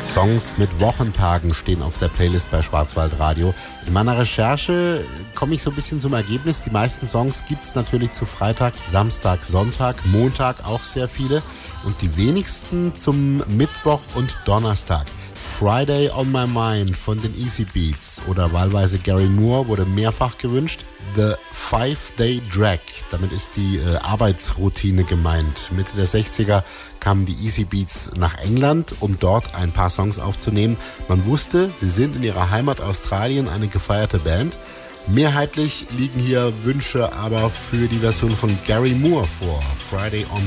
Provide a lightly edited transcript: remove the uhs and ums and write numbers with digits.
Songs mit Wochentagen stehen auf der Playlist bei Schwarzwaldradio. In meiner Recherche komme ich so ein bisschen zum Ergebnis. Die meisten Songs gibt es natürlich zu Freitag, Samstag, Sonntag, Montag auch sehr viele. Und die wenigsten zum Mittwoch und Donnerstag. Friday on My Mind von den Easy Beats oder wahlweise Gary Moore wurde mehrfach gewünscht. The 5-Day Drag, damit ist die Arbeitsroutine gemeint. Mitte der 60er kamen die Easy Beats nach England, um dort ein paar Songs aufzunehmen. Man wusste, sie sind in ihrer Heimat Australien eine gefeierte Band. Mehrheitlich liegen hier Wünsche aber für die Version von Gary Moore vor. Friday on